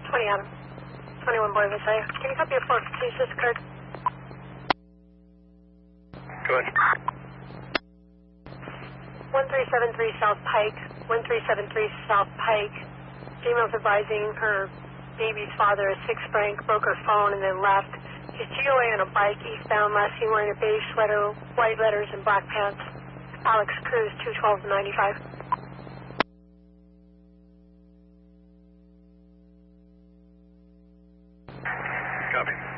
20 Adam. 21 Boy Messiah. Can you copy a 4, please, this card? Go ahead. 1373 South Pike. 1373 South Pike. Female's advising her baby's father, a 6 franc, broke her phone and then left. She's GOA on a bike eastbound, last seen wearing a beige sweater, white letters, and black pants. Alex Cruz, 212-95. Copy.